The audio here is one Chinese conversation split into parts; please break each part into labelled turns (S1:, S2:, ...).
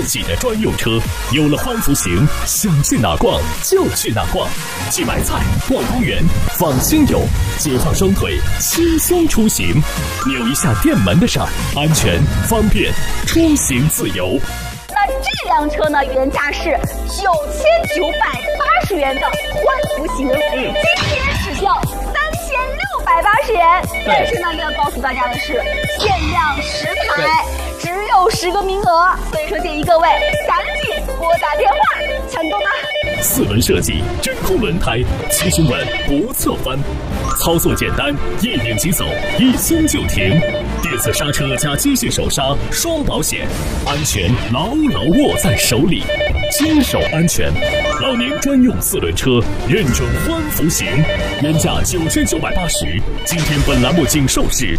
S1: 自己的专用车。有了欢福行，想去哪逛就去哪逛，去买菜、逛公园，放心游，解放双腿，轻松出行。扭一下电门的事儿，安全方便，出行自由。
S2: 那这辆车呢，原价是9980元的欢福行，今天只需要3680元。但是呢，要告诉大家的是，限量10台，只有10个名额，所以说建议各位赶紧拨打电话抢购吧。
S1: 4轮设计，真空轮胎，骑行稳不侧翻，操作简单，一拧即走，一松就停。电子刹车加机械手刹，双保险，安全牢牢握在手里，坚守安全。老年专用4轮车，认准欢福行，原价9980，今天本栏目仅售市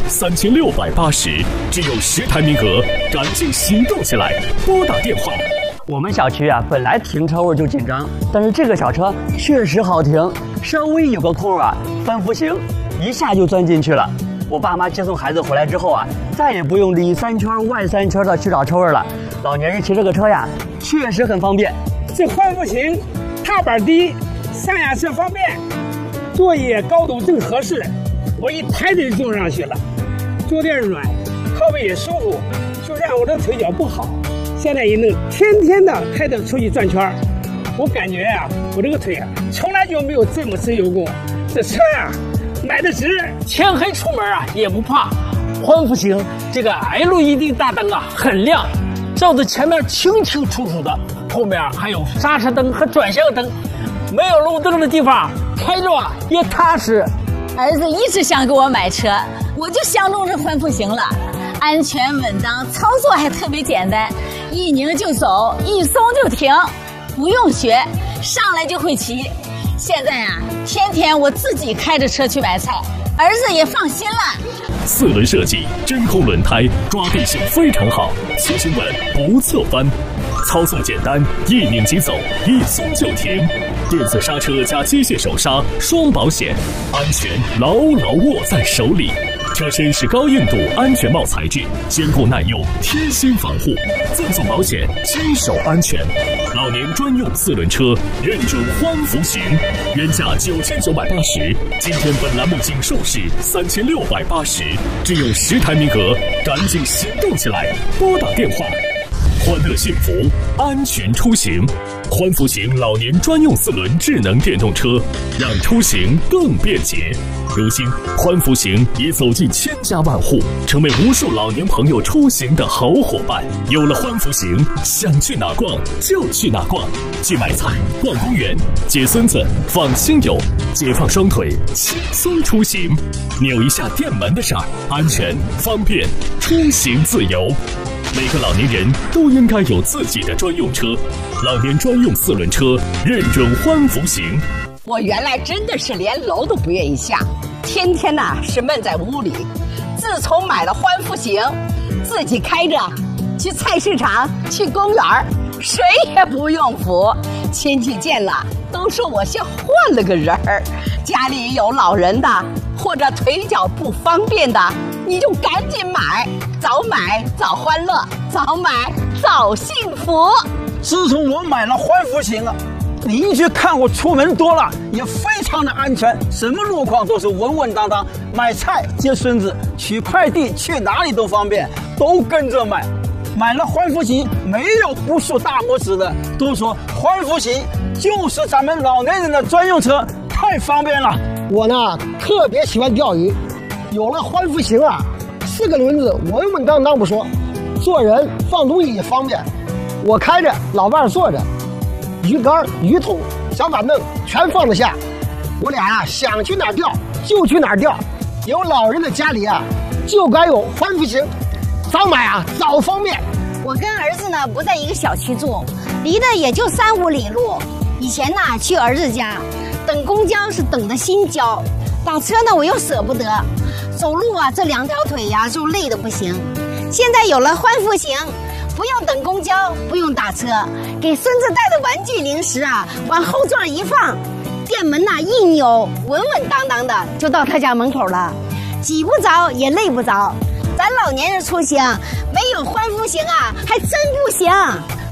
S1: 3680，只有10台名额，赶紧行动起来，拨打电话。
S3: 我们小区啊，本来停车位就紧张，但是这个小车确实好停，稍微有个空啊，欢福行一下就钻进去了。我爸妈接送孩子回来之后啊，再也不用里3圈外3圈的去找车位了。老年人骑这个车呀，确实很方便。
S4: 这欢福行踏板低，上下车方便，座椅高度正合适，我一抬就坐上去了，坐垫软，靠背也舒服。就让我的腿脚不好，现在也能天天的开着出去转圈。我感觉啊，我这个腿啊，从来就没有这么自由过。这车啊，买的值，天黑出门啊也不怕。欢福行这个 LED 大灯啊很亮，照着前面清清楚楚的，后面还有刹车灯和转向灯，没有路灯的地方开着啊也踏实。
S2: 儿子一直想给我买车，我就相中这欢福行了，安全稳当，操作还特别简单，一拧就走，一松就停，不用学，上来就会骑。现在啊，天天我自己开着车去买菜，儿子也放心了。
S1: 4轮设计，真空轮胎，抓地性非常好，骑行稳不侧翻，操作简单，一拧即走，一松就停。电子刹车加机械手刹，双保险，安全牢牢握在手里。车身是高硬度安全帽材质，坚固耐用，贴心防护，赠送保险，坚守安全。老年专用4轮车，认准欢福行，原价9980，今天本栏目仅售市3680，只有10台名额，赶紧行动起来，拨打电话。欢乐幸福，安全出行。欢福行老年专用4轮智能电动车，让出行更便捷。如今，欢福行已走进千家万户，成为无数老年朋友出行的好伙伴。有了欢福行，想去哪逛就去哪逛，去买菜、逛公园、接孙子，放心游，解放双腿，轻松出行。扭一下电门的事儿，安全方便，出行自由。每个老年人都应该有自己的专用车，老年专用4轮车，认准欢福行。
S5: 我原来真的是连楼都不愿意下，天天呐是闷在屋里。自从买了欢福行，自己开着去菜市场、去公园，谁也不用扶。亲戚见了都说我像换了个人儿。家里有老人的或者腿脚不方便的，你就赶紧买，早买早欢乐，早买早幸福。
S6: 自从我买了欢福行啊，邻居看我出门多了，也非常的安全，什么路况都是稳稳当当。买菜、接孙子、取快递，去哪里都方便，都跟着买。买了欢福行，没有不竖大拇指的，都说欢福行就是咱们老年人的专用车，太方便了。
S7: 我呢特别喜欢钓鱼，有了欢福行啊，4个轮子稳稳当当不说，做人放东西也方便。我开着，老伴坐着，鱼竿、鱼桶、小板凳全放得下。我俩啊想去哪儿钓就去哪儿钓。有老人的家里啊，就该有欢福行，早买啊早方便。
S8: 我跟儿子呢不在一个小区住，离得也就3、5里路。以前呢去儿子家，等公交是等的心焦，打车呢我又舍不得，走路啊这2条腿呀就累得不行。现在有了欢福行，不用等公交，不用打车，给孙子带的玩具零食啊往后座一放，电门呐一扭，稳稳当当的就到他家门口了，挤不着也累不着。咱老年人出行没有欢福行啊还真不行。